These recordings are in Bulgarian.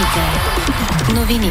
Вероника. Новини.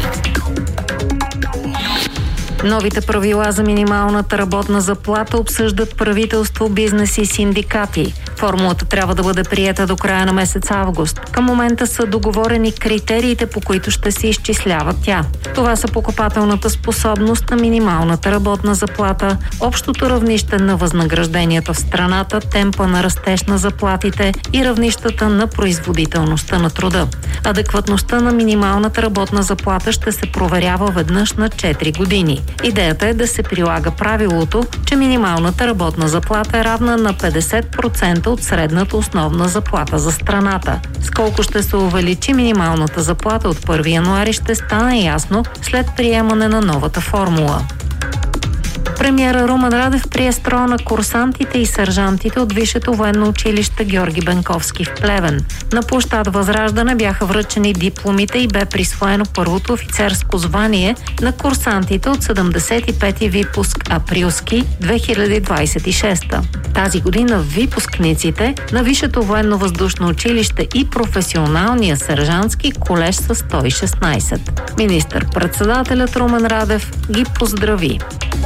Новите правила за минималната работна заплата обсъждат правителство, бизнес и синдикати. Формулата трябва да бъде приета до края на месец август. Към момента са договорени критериите, по които ще се изчислява тя. Това са покупателната способност на минималната работна заплата, общото равнище на възнагражденията в страната, темпа на растеж на заплатите и равнищата на производителността на труда. Адекватността на минималната работна заплата ще се проверява веднъж на 4 години. Идеята е да се прилага правилото, че минималната работна заплата е равна на 50% от средната основна заплата за страната. С колко ще се увеличи минималната заплата от 1 януари ще стане ясно след приемане на новата формула. Премиера Румен Радев прие строя на курсантите и сержантите от Висшето военно училище Георги Бенковски в Плевен. На площад Възраждане бяха връчени дипломите и бе присвоено първото офицерско звание на курсантите от 75-ти випуск Априлски 2026. Тази година випускниците на Висшето военно-въздушно училище и професионалния сержантски колеж са 116. Министър-председателят Румен Радев ги поздрави.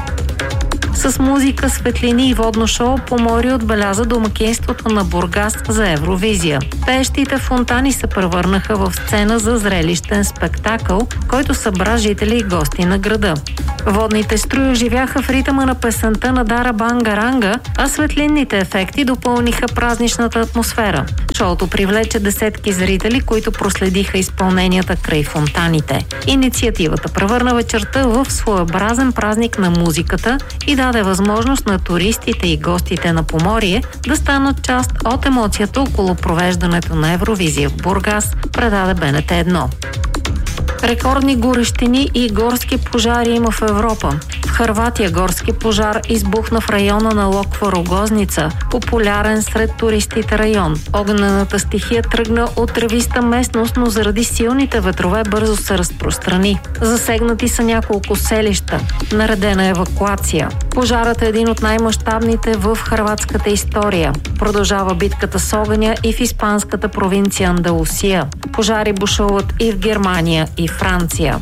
С музика, светлини и водно шоу Поморие отбеляза домакинството на Бургас за Евровизия. Пеещите фонтани се превърнаха в сцена за зрелищен спектакъл, който събра жители и гости на града. Водните струи оживяха в ритъма на песента на Дара Бангаранга, а светлинните ефекти допълниха празничната атмосфера. Шоуто привлече десетки зрители, които проследиха изпълненията край фонтаните. Инициативата превърна вечерта в своеобразен празник на музиката и даде възможност на туристите и гостите на Поморие да станат част от емоцията около провеждането на Евровизия в Бургас, предаде БНТ 1. Рекордни горещини и горски пожари има в Европа. В Хърватия горски пожар избухна в района на Локва Рогозница, популярен сред туристите район. Огнената стихия тръгна от тревиста местност, но заради силните ветрове бързо се разпространи. Засегнати са няколко селища. Наредена евакуация. Пожарът е един от най-мащабните в хърватската история. Продължава битката с огъня и в испанската провинция Андалусия. Пожари бушуват и в Германия и Франция.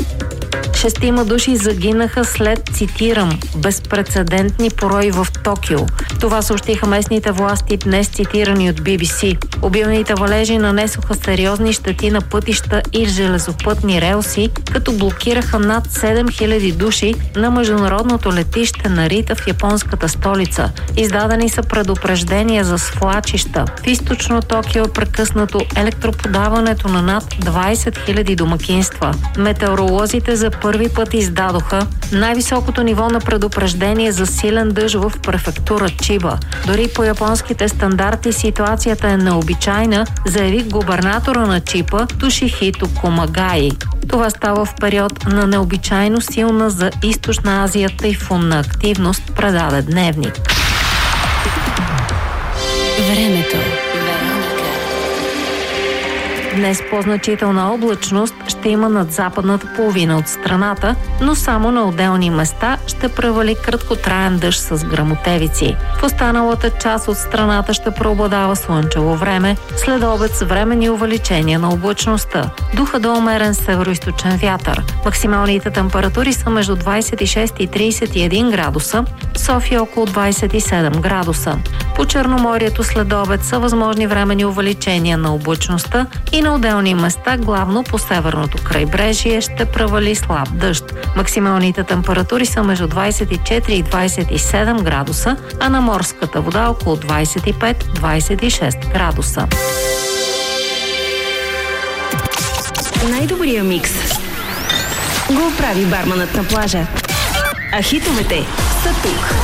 6 души загинаха след, цитирам, безпрецедентни порои в Токио. Това съобщиха местните власти днес, цитирани от BBC. Обилните валежи нанесоха сериозни щети на пътища и железопътни релси, като блокираха над 7000 души на международното летище Нарита в японската столица. Издадени са предупреждения за свлачища. В източно Токио е прекъснато електроподаването на над 20 000 домакинства. Метеоролозите за първи път издадоха най-високото ниво на предупреждение за силен дъжд в префектура Чиба. Дори по японските стандарти ситуацията е необичайна, заяви губернатора на Чиба Тошихито Комагаи. Това става в период на необичайно силна за Източна Азия тайфунна активност, предаде Дневник. Времето. Днес по-значителна облачност ще има над западната половина от страната, но само на отделни места ще превали краткотраен дъжд с гръмотевици. В останалата част от страната ще преобладава слънчево време, след обед с временни увеличения на облачността. Духа до умерен североизточен вятър. Максималните температури са между 26 и 31 градуса, в София около 27 градуса. По Черноморието след обед са възможни временни увеличения на облачността и на отделни места, главно по северното крайбрежие, ще превали слаб дъжд. Максималните температури са между 24 и 27 градуса, а на морската вода около 25-26 градуса. Най-добрия микс го прави барманът на плажа. А хитовете са тук.